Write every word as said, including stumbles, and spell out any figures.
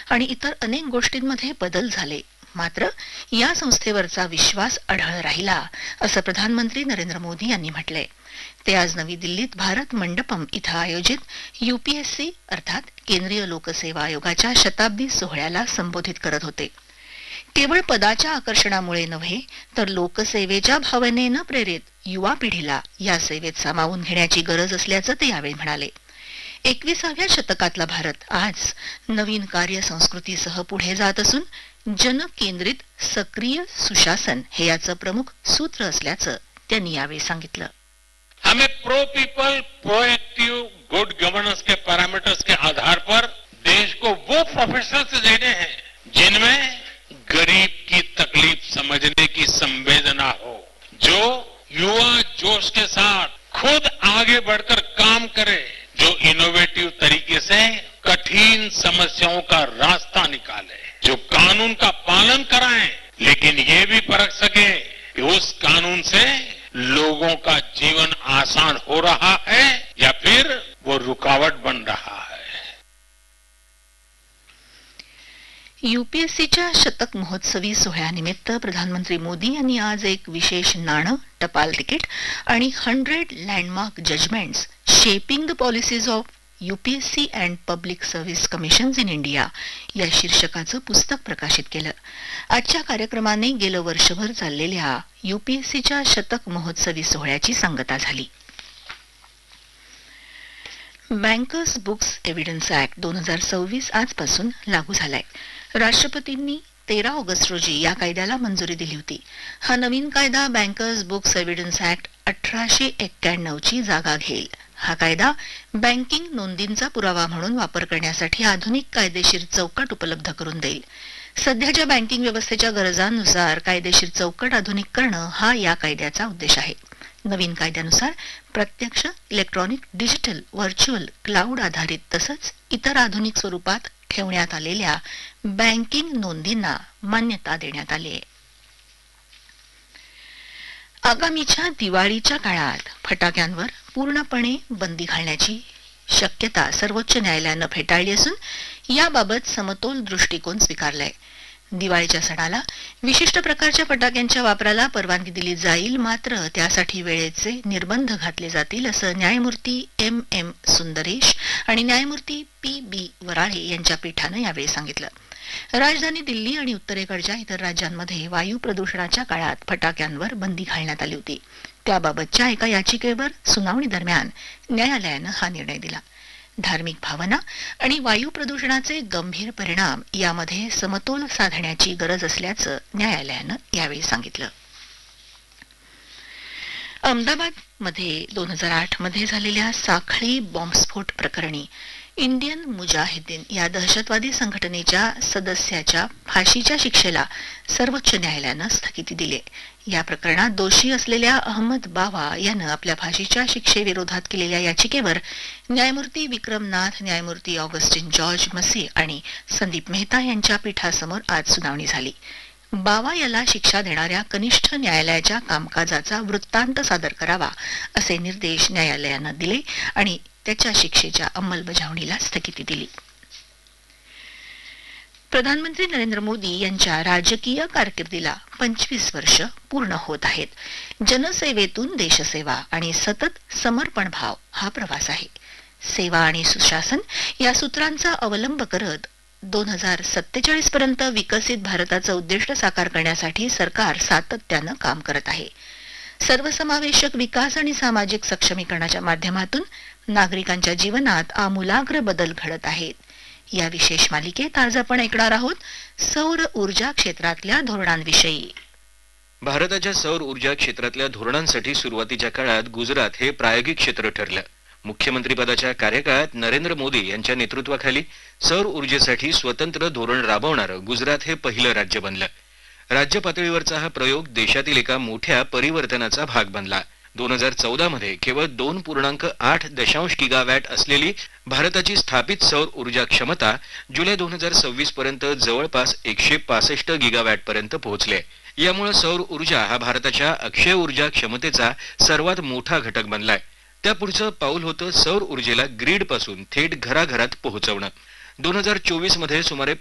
आणि इतर अनेक गोष्टींमध्ये बदल झाले, मात्र या संस्थेवरचा विश्वास अढळ राहिला, असं प्रधानमंत्री नरेंद्र मोदी यांनी म्हटलंय. ते आज नवी दिल्लीत भारत मंडपम इथं आयोजित यूपीएससी अर्थात केंद्रीय लोकसेवा आयोगाच्या शताब्दी सोहळ्याला संबोधित करत होते. केवळ पदाच्या आकर्षणामुळे नव्हे तर लोकसेवेच्या भावनेनं प्रेरित युवा पिढीला या सेवेत सामावून घेण्याची गरज असल्याचं ते यावेळी म्हणाले. एकविसाव्या शतकातला भारत आज नवीन कार्यसंस्कृतीसह पुढे जात असून जनकेंद्रित सक्रिय सुशासन हे याचं प्रमुख सूत्र असल्याचं त्यांनी यावेळी सांगितलं. हमें pro people proactive good governance के पैरामीटर्स के आधार पर देश को वो प्रोफेशनल्स देने हैं जिनमें गरीब की तकलीफ समझने की संवेदना हो, जो युवा जोश के साथ खुद आगे बढ़कर काम करे, जो इनोवेटिव तरीके से कठिन समस्याओं का रास्ता निकाले, जो कानून का पालन कराएं लेकिन ये भी परख सके कि उस कानून से लोगों का जीवन आसान हो रहा है या फिर वो रुकावट बन रहा है. यूपीएससीच्या शतक महोत्सवी सोहळ्यानिमित्त प्रधानमंत्री मोदी यांनी आज एक विशेष नाणं, टपाल तिकीट आणि hundred landmark judgements shaping the policies of UPSC and public service commissions in India या शीर्षकाचं पुस्तक प्रकाशित केलं. आजच्या कार्यक्रमाने गेलं वर्षभर चाललेल्या यूपीएससीच्या शतक महोत्सवी सोहळ्याची सांगता झाली. बँकर्स बुक्स एव्हिडन्स ऍक्ट दोन हजार सव्वीस आजपासून लागू झालाय. राष्ट्रपतींनी तेरा ऑगस्ट रोजी या कायद्याला मंजुरी दिली होती. हा नवीन कायदा बँकर्स बुक्स एव्हिडन्स ऍक्ट अठराशे एक्क्याण्णव ची जागा घेईल. हा कायदा बँकिंग नोंदींचा पुरावा म्हणून वापर करण्यासाठी आधुनिक कायदेशीर चौकट उपलब्ध करून देईल. सध्याच्या बँकिंग व्यवस्थेच्या गरजांनुसार कायदेशीर चौकट आधुनिक करणं हा या कायद्याचा उद्देश आहे. नवीन कायद्यानुसार प्रत्यक्ष, इलेक्ट्रॉनिक, डिजिटल, व्हर्च्युअल, क्लाउड आधारित तसंच इतर आधुनिक स्वरूपात ठेवण्यात आलेल्या बँकिंग नोंदींना मान्यता देण्यात आली आहे. आगामीच्या दिवाळीच्या काळात फटाक्यांवर पूर्णपणे बंदी घालण्याची शक्यता सर्वोच्च न्यायालयानं फेटाळली असून याबाबत समतोल दृष्टिकोन स्वीकारलाय. दिवाळीच्या सणाला विशिष्ट प्रकारच्या फटाक्यांच्या वापराला परवानगी दिली जाईल, मात्र त्यासाठी वेळेचे निर्बंध घातले जातील, असं न्यायमूर्ती एम एम सुंदरेश आणि न्यायमूर्ती पी बी वराळे यांच्या पीठानं यावेळी सांगितलं. राजधानी दिल्ली आणि उत्तरेकडच्या इतर राज्यांमध्ये वायू प्रदूषणाच्या काळात फटाक्यांवर बंदी घालण्यात आली होती. त्याबाबतच्या एका याचिकेवर सुनावणी दरम्यान न्यायालयानं हा निर्णय दिला. धार्मिक भावना आणि वायू प्रदूषणाचे गंभीर परिणाम यामध्ये समतोल साधण्याची गरज असल्याचं न्यायालयानं यावेळी सांगितलं. अहमदाबादमध्ये दोन हजार आठ मध्ये झालेल्या साखळी बॉम्बस्फोट प्रकरणी इंडियन मुजाहिदीन या दहशतवादी संघटनेच्या सदस्याच्या फाशीच्या शिक्षेला सर्वोच्च न्यायालयानं स्थगिती दिली. या प्रकरणात दोषी असलेल्या अहमद बावा यानं आपल्या फाशीच्या शिक्षेविरोधात केलेल्या याचिकेवर न्यायमूर्ती विक्रमनाथ, न्यायमूर्ती ऑगस्टिन जॉर्ज मसी आणि संदीप मेहता यांच्या पीठासमोर आज सुनावणी झाली. बावा याला शिक्षा देणाऱ्या कनिष्ठ न्यायालयाच्या कामकाजाचा वृत्तांत सादर करावा असे निर्देश न्यायालयानं दिले आणि त्याच्या शिक्षेच्या अंमलबजावणीला स्थगिती दिली. प्रधानमंत्री नरेंद्र मोदी यांच्या राजकीय कारकिर्दीला पंचवीस वर्ष पूर्ण होत आहेत. जनसेवेतून देशसेवा आणि सतत समर्पण भाव हा प्रवास आहे. सेवा आणि सुशासन या सूत्रांचा अवलंब करत दोन हजार सत्तेचाळीस पर्यंत विकसित भारताचं उद्दिष्ट साकार करण्यासाठी सरकार सातत्यानं काम करत आहे. सर्वसमावेशक विकास आणि सामाजिक सक्षमीकरणाच्या माध्यमातून नागरिकांच्या जीवनात आमूलाग्र बदल घडत आहेत. या विशेष मालिकेत आज आपण ऐकणार आहोत सौर ऊर्जा क्षेत्रातल्या धोरणांविषयी. भारताच्या सौर ऊर्जा क्षेत्रातल्या धोरणांसाठी सुरुवातीच्या काळात गुजरात हे प्रायोगिक क्षेत्र ठरलं. मुख्यमंत्री पदाच्या कार्यकाळात नरेंद्र मोदी यांच्या नेतृत्वाखाली सौर ऊर्जेसाठी स्वतंत्र धोरण राबवणारं गुजरात हे पहिलं राज्य बनलं. राज्य पातळीवरचा हा प्रयोग देशातील एका मोठ्या परिवर्तनाचा भाग बनला. दोन हजार चौदा मध्ये केवळ दोन पूर्णांक आठ दशांश गिगावॅट असलेली भारताची स्थापित सौर ऊर्जा क्षमता जुलै दोन हजार सव्वीस पर्यंत जवळपास एकशे पासष्ट गिगावॅट पर्यंत पोहोचले. यामुळे सौर ऊर्जा हा भारताच्या अक्षय ऊर्जा क्षमतेचा सर्वात मोठा घटक बनलाय. त्यापुढचं पाऊल होतं सौर ऊर्जेला ग्रीड पासून थेट घराघरात पोहोचवणं. दोन हजार चोवीस मध्ये सुमारे